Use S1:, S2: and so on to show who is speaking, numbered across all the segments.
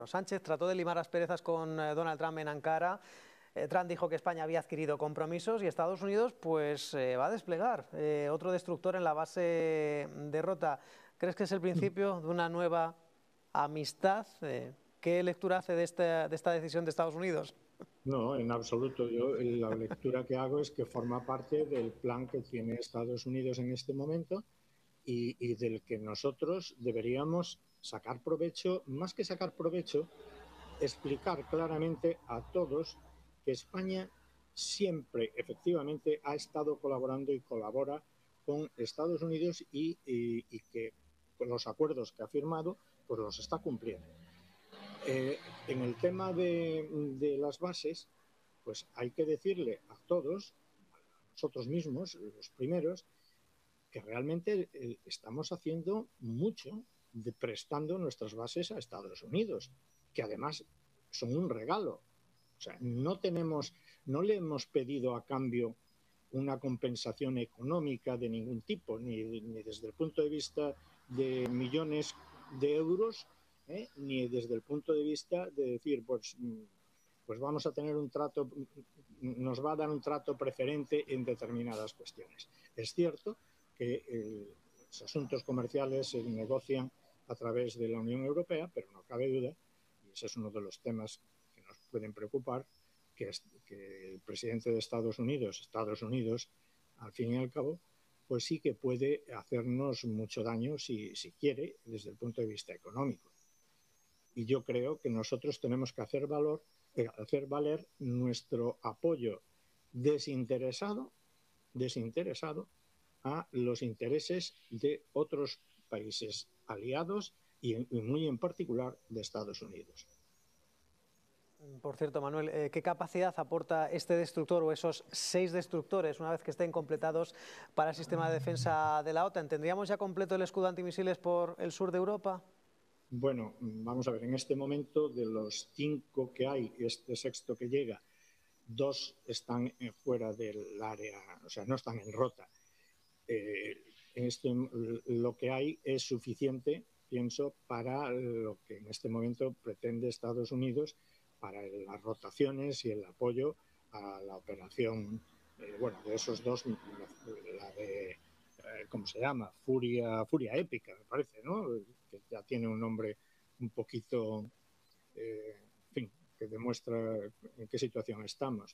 S1: Sánchez trató de limar asperezas con Donald Trump en Ankara. Trump dijo que España había adquirido compromisos y Estados Unidos pues va a desplegar otro destructor en la base de Rota. ¿Crees que es el principio de una nueva amistad? ¿Qué lectura hace de esta decisión de Estados Unidos?
S2: No, en absoluto. Yo la lectura que hago es que forma parte del plan que tiene Estados Unidos en este momento y del que nosotros deberíamos sacar provecho, más que sacar provecho, explicar claramente a todos que España siempre, efectivamente, ha estado colaborando y colabora con Estados Unidos y que con los acuerdos que ha firmado, pues los está cumpliendo. En el tema de las bases, pues hay que decirle a todos, a nosotros mismos, los primeros, que realmente estamos haciendo mucho prestando nuestras bases a Estados Unidos, que además son un regalo. O sea, no le hemos pedido a cambio una compensación económica de ningún tipo, ni desde el punto de vista de millones de euros, ni desde el punto de vista de decir, pues vamos a tener un trato, nos va a dar un trato preferente en determinadas cuestiones. Es cierto que los asuntos comerciales se negocian a través de la Unión Europea, pero no cabe duda, y ese es uno de los temas que nos pueden preocupar, que el presidente de Estados Unidos, al fin y al cabo, pues sí que puede hacernos mucho daño si quiere, desde el punto de vista económico. Y yo creo que nosotros tenemos que hacer valer nuestro apoyo desinteresado a los intereses de otros países aliados y muy en particular de Estados Unidos.
S1: Por cierto, Manuel, ¿qué capacidad aporta este destructor o esos 6 destructores una vez que estén completados para el sistema de defensa de la OTAN? ¿Tendríamos ya completo el escudo antimisiles por el sur de Europa?
S2: Bueno, vamos a ver, en este momento de los 5 que hay, este sexto que llega, 2 están fuera del área, o sea, no están en Rota. Lo que hay es suficiente, pienso, para lo que en este momento pretende Estados Unidos para las rotaciones y el apoyo a la operación, de esos dos, la de, ¿cómo se llama? Furia Épica, me parece, ¿no? Que ya tiene un nombre un poquito, en fin, que demuestra en qué situación estamos.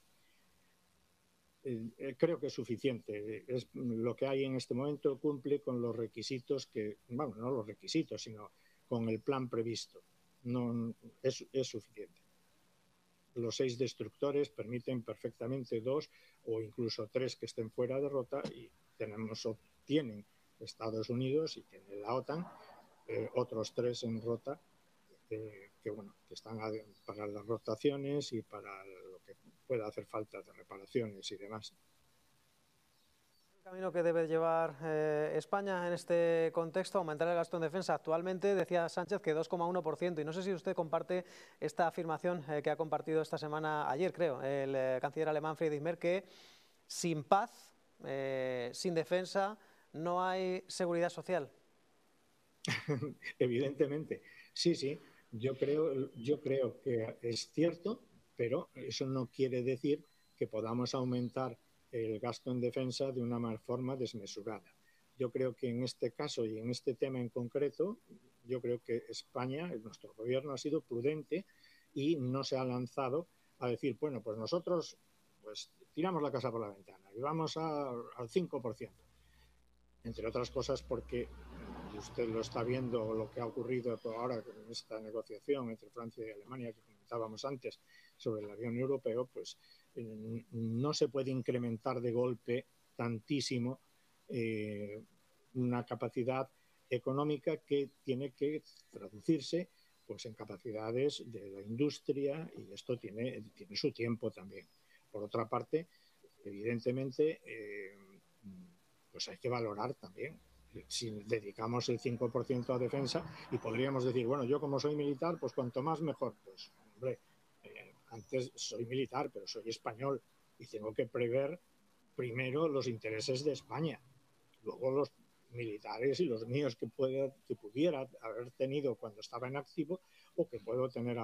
S2: Creo que es suficiente. Es lo que hay en este momento, cumple con los requisitos no los requisitos, sino con el plan previsto. No, es suficiente. Los 6 destructores permiten perfectamente 2 o incluso 3 que estén fuera de Rota y tienen Estados Unidos y tiene la OTAN otros 3 en Rota que están para las rotaciones y para lo que pueda hacer falta de reparaciones y demás.
S1: El camino que debe llevar España en este contexto, aumentar el gasto en defensa. Actualmente decía Sánchez que 2,1%, y no sé si usted comparte esta afirmación que ha compartido esta semana, ayer creo, el canciller alemán Friedrich Merz, que sin paz, sin defensa, no hay seguridad social.
S2: Evidentemente, sí, yo creo que es cierto, pero eso no quiere decir que podamos aumentar el gasto en defensa de una forma desmesurada. Yo creo que en este caso y en este tema en concreto, yo creo que España, nuestro gobierno, ha sido prudente y no se ha lanzado a decir, bueno, pues nosotros pues tiramos la casa por la ventana y vamos al 5%. Entre otras cosas porque usted lo está viendo, lo que ha ocurrido ahora con esta negociación entre Francia y Alemania que comentábamos antes sobre el avión europeo, pues no se puede incrementar de golpe tantísimo una capacidad económica que tiene que traducirse pues en capacidades de la industria, y esto tiene su tiempo también. Por otra parte, evidentemente, pues hay que valorar también si dedicamos el 5% a defensa, y podríamos decir, bueno, yo como soy militar, pues cuanto más mejor. Pues, hombre, antes soy militar, pero soy español y tengo que prever primero los intereses de España, luego los militares y los míos que pudiera haber tenido cuando estaba en activo o que puedo tener